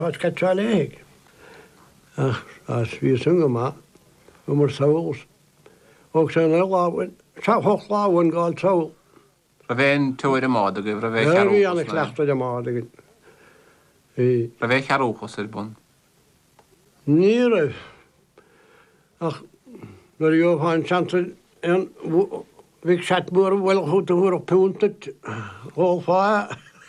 Wat gaat wel leeg. Als we zingen maar, we moeten zo. Ook zijn heel lauw, zo hoog lauw en gaat zo. Ravein tuair máda go ravein Ja, chearúchas. wie aan de klachten de maanden. Ravein chearúchas bon. Nieren. Ach, naar je van chanten en ik zat maar wel goed te horen punten. Golfa.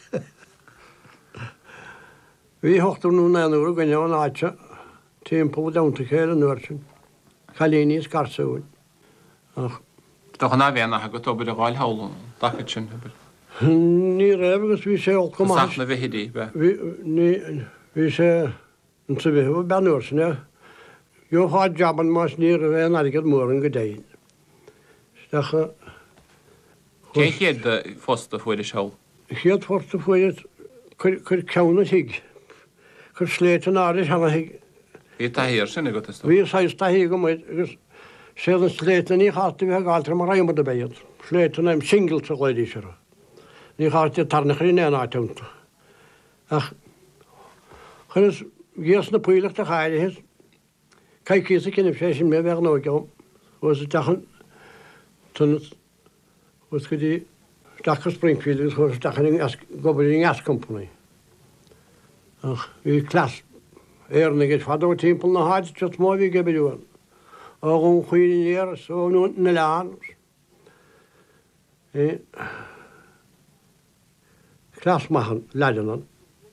Wie hoort er nu naar de rug en jouw naadje. Tempel down te keren noortje. Kalini is karsoen. Ach. Toch na bhéan nach go tobe de gáil hálan, dachad sin. Ní raibh wie sé olcom Sach na bhihidí be. Bhí sé an sa bhíh benúir sinna. Jo háid jaban más ní a bheith agad mór an go déin. Stacha Cé chéad de fósta fuair is seol? chéad fórta fuiad chur ceanna hiig. Chur sléit an áris hana hiig. Bhí taíar sinna go is. Bhí saista hiig go muid agus sé an sléitan ní cháta bheith gáiltar mar raimad a béad. Sléitan am single sa gléidí se. Ní cháta tarnach í néana áteanta. Ach, chur is ghias na puileach a cháide his. Cai císa cinnim sé sin mé bheith nó gom. Chos a tachan tunnus. Chos go dí Dachar Springfield agus chos dachan gobaring as company. Ach, bhí clas. Éarnig is fadó timppel na háid tjot mó bhí gebbeúan. Ágún chuoine éar so nú na leán. Klasmachan leidenan.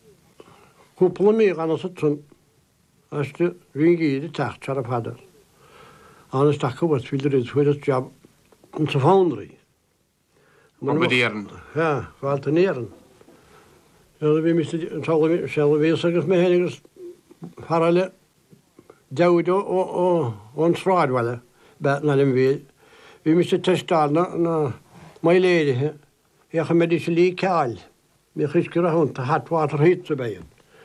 Cúpla mí an sa tún. Astu ringíide techt ar a fadar. Anas tacha Westfield is fuidir job an sa foundry. Mar badéan. Ja, fáilt an éan. Bhí mis se bhés agus mé hénigus Harale Dawid o'n sráid wala bet na lim vi. Vi mis testar na mai léide he. Ja ga med disse lí kál. Mi chiskir a hund hat water hit so bein.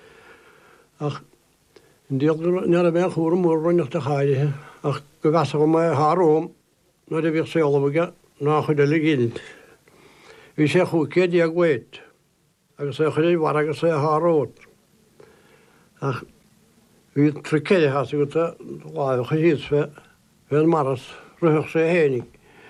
Ach in deel na ben goor mor runnig te gaide he. Ach go was er my harom. Na de weer selwe na gedelig in. Vi sé goed ke die weet. Agus sé gedé war agus sé harot. Ach vi trykkade har så gott var precis för maras rör sig henig.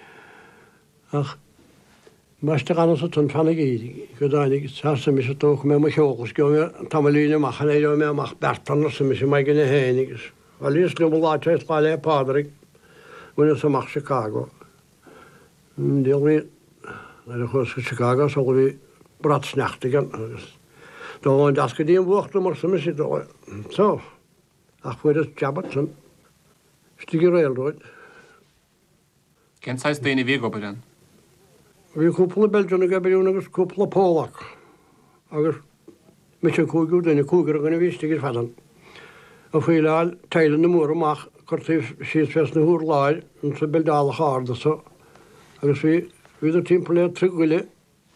Ach måste kan så tun fann jag godanig så som så tog med mig och ska tamalina machen jag med mach Bertan som är mig gene henig. Alldeles globalt att spela Padrik. Och så mach Chicago. Det vi när det går Chicago så vi bratsnachtigen. Då var det ska det en vårt nummer som är då. Så ach fuair is jabbat stigur railroad. Ken sais déine bhí go den? Bhí cúpla Belgiúna gabriún agus cúpla Pólach. Agus mis an cúgú déine cúgur gona bhí stigur fadan. A fuileáil teilen na mór amach chuirtaí síos fes na húr láid an sa beldála cháda so. Agus bhí a timppla triguile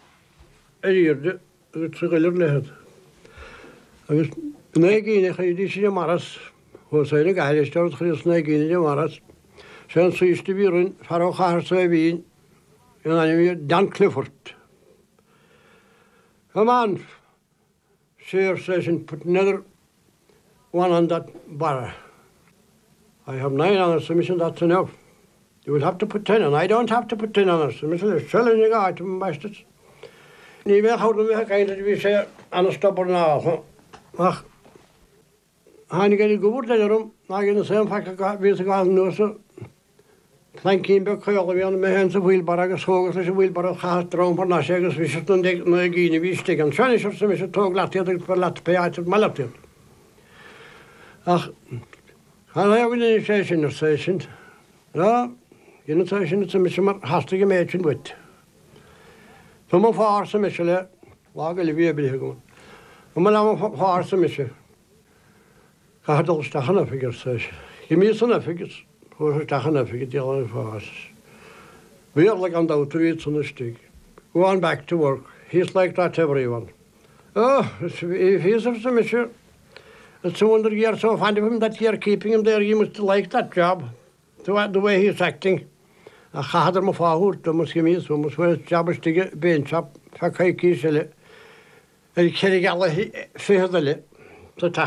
a ríirde agus triguilir lehead. Agus na gine chaidí sin maras Hosayna gael stort Christna gine maras. Sen suiste virun faro kharsa vin. Dan Clifford. Come on. Share session put another one on that bar. I have 9 on the submission, that's enough. You will have to put 10 on. I don't have to put 10 on the submission. It's selling you got to masters. Ni weg houden we kind of we say aan de stopper na. Ach. Han ik het gehoord daarom. Na in de zijn vaak weer gaan nu zo. Klein kindje krijgen we aan met hen zo veel barag zo zo veel barag gaat droom van na zeggen we zitten denk nou gene wie steken. Zijn is zo met toch laat het laat bij uit maar laat het. Ach. Han heb ik een session. Ja. In het session het is maar hastige meisje goed. Zo maar vaarse meisje. Lagel wie hebben gewoon. Maar dan vaarse meisje. Gaat al staan af ik zeg. Je mis dan af ik. Hoe staan af ik die al vaas. We are like on the outreach on the stick. Go on back to work. He's like that everyone. Oh, if he's of some measure. It's 200 years so fond of him that you're keeping him there. You must like that job. The way he's acting. A chader me fáhúr, do mus gemis, we mus wel jabberstige beenchap, fa kai kiesele. Ik ken ik alle fehadele. Sa